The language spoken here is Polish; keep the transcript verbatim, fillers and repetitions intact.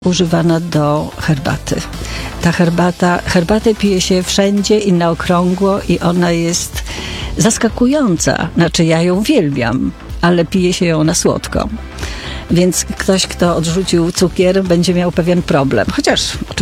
używana do herbaty. Ta herbata, herbatę pije się wszędzie i na okrągło i ona jest zaskakująca. Znaczy ja ją uwielbiam, ale pije się ją na słodko. Więc ktoś, kto odrzucił cukier, będzie miał pewien problem. Chociaż